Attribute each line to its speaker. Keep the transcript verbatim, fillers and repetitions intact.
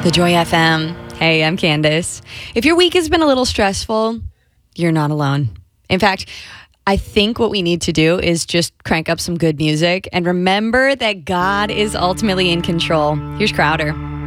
Speaker 1: The Joy F M. Hey, I'm Candace. If your week has been a little stressful, you're not alone. In fact, I think what we need to do is just crank up some good music and remember that God is ultimately in control. Here's Crowder.